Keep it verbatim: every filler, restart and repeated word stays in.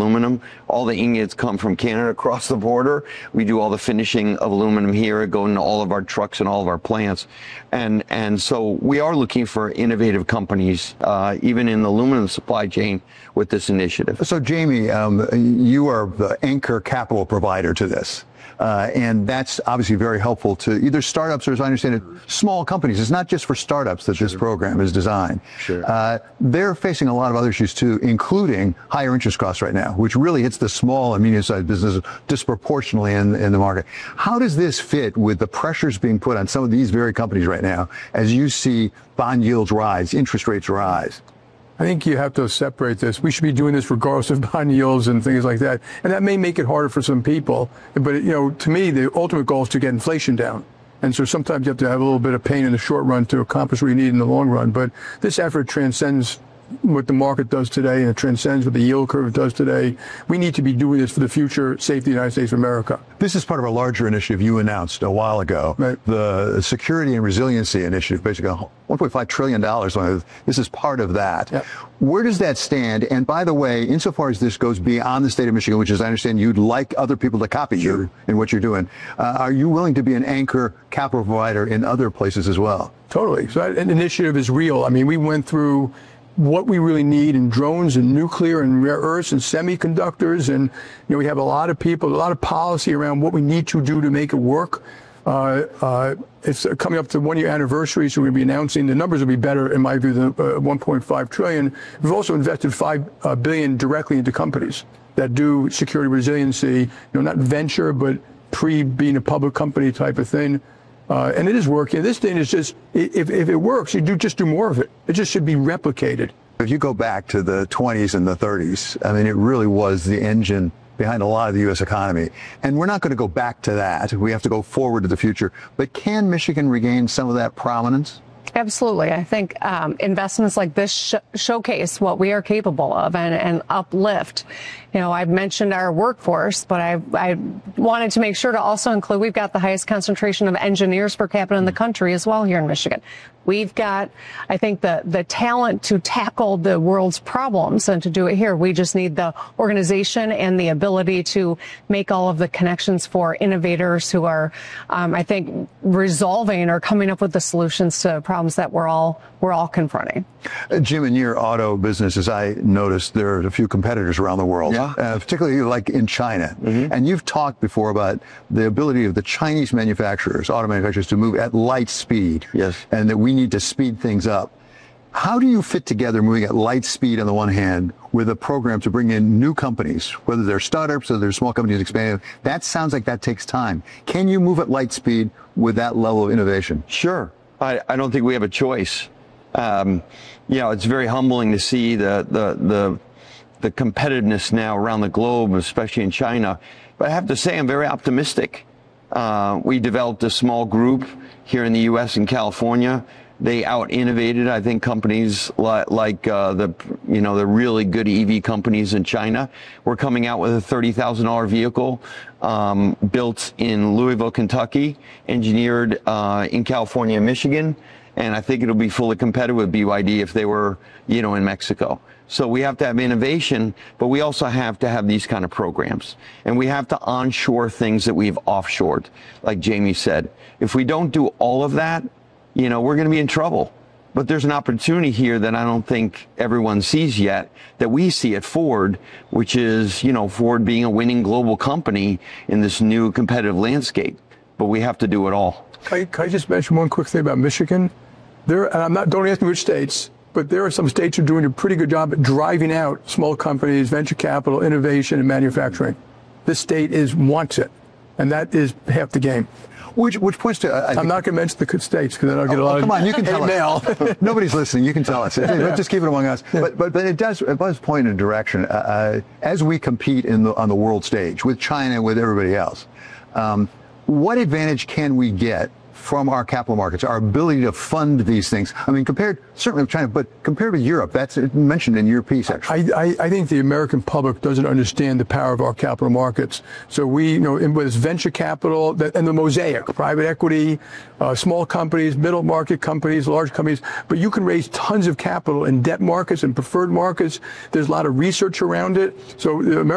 aluminum. All the ingots come from Canada across the border. We do all the finishing of aluminum here, go into all of our trucks and all of our plants. And, and so we are looking for innovative companies, uh, even in the aluminum supply chain with this initiative. So, Jamie, um, you are the anchor capital provider to this. Uh, and that's obviously very helpful to either startups or, as I understand it, small companies. It's not just for startups that sure. this program is designed. Sure. Uh, they're facing a lot of other issues, too, including higher interest costs right now, which really hits the small and medium-sized businesses disproportionately in, in the market. How does this fit with the pressures being put on some of these very companies right now as you see bond yields rise, interest rates rise? I think you have to separate this. We should be doing this regardless of bond yields and things like that. And that may make it harder for some people. But, you know, to me, the ultimate goal is to get inflation down. And so sometimes you have to have a little bit of pain in the short run to accomplish what you need in the long run. But this effort transcends what the market does today, and it transcends what the yield curve does today. We need to be doing this for the future safety of the United States of America. This is part of a larger initiative you announced a while ago, right. The Security and Resiliency Initiative, basically one point five trillion dollars. This is part of that. Yep. Where does that stand? And by the way, insofar as this goes beyond the state of Michigan, which is, I understand, you'd like other people to copy sure. you in what you're doing, uh, are you willing to be an anchor capital provider in other places as well? Totally. So that initiative is real. I mean, we went through what we really need in drones and nuclear and rare earths and semiconductors. And, you know, we have a lot of people, a lot of policy around what we need to do to make it work. Uh, uh, it's coming up to one year anniversary, so we're going to be announcing the numbers will be better, in my view, than uh, one point five trillion. We've also invested five uh, billion directly into companies that do security resiliency, you know, not venture, but pre being a public company type of thing. Uh, and it is working. This thing is just, if, if it works, you do just do more of it. It just should be replicated. If you go back to the twenties and the thirties, I mean, it really was the engine behind a lot of the U S economy. And we're not going to go back to that. We have to go forward to the future. But can Michigan regain some of that prominence? Absolutely. I think um, investments like this sh showcase what we are capable of and, and uplift. You know, I've mentioned our workforce, but I, I wanted to make sure to also include we've got the highest concentration of engineers per capita in the country as well here in Michigan. We've got, I think, the, the talent to tackle the world's problems and to do it here. We just need the organization and the ability to make all of the connections for innovators who are, um, I think, resolving or coming up with the solutions to problems that we're all we're all confronting. Uh, Jim, in your auto business, as I noticed, there are a few competitors around the world, yeah. uh, particularly like in China. Mm-hmm. And you've talked before about the ability of the Chinese manufacturers, auto manufacturers, to move at light speed. Yes. And that we need to speed things up. How do you fit together moving at light speed on the one hand with a program to bring in new companies, whether they're startups or they're small companies expanding? That sounds like that takes time. Can you move at light speed with that level of innovation? Sure. I, I don't think we have a choice. Um, you know, it's very humbling to see the, the, the, the competitiveness now around the globe, especially in China. But I have to say, I'm very optimistic. Uh, we developed a small group here in the U S and California. They out-innovated, I think, companies like, like uh, the, you know, the really good E V companies in China. We're coming out with a thirty thousand dollar vehicle um, built in Louisville, Kentucky, engineered uh, in California and Michigan. And I think it'll be fully competitive with B Y D if they were, you know, in Mexico. So we have to have innovation, but we also have to have these kind of programs. And we have to onshore things that we've offshored, like Jamie said. If we don't do all of that, you know, we're going to be in trouble. But there's an opportunity here that I don't think everyone sees yet, that we see at Ford, which is, you know, Ford being a winning global company in this new competitive landscape. But we have to do it all. Can I, can I just mention one quick thing about Michigan? There, and I'm not, don't ask me which states, but there are some states that are doing a pretty good job at driving out small companies, venture capital, innovation, and manufacturing. This state is wants it, and that is half the game. Which, which points to... Uh, I'm not going to mention the states because then I'll get oh, a lot oh, come of on, you can tell email. Us. Nobody's listening. You can tell us. Let's just keep it among us. But but but it does it does point in a direction. Uh, as we compete in the, on the world stage with China, with everybody else, um, what advantage can we get from our capital markets, our ability to fund these things? I mean, compared, certainly with China, but compared with Europe, that's mentioned in your piece, actually. I, I, I think the American public doesn't understand the power of our capital markets. So we, you know, in, with venture capital and the mosaic, private equity, uh, small companies, middle market companies, large companies, but you can raise tons of capital in debt markets and preferred markets. There's a lot of research around it. So the American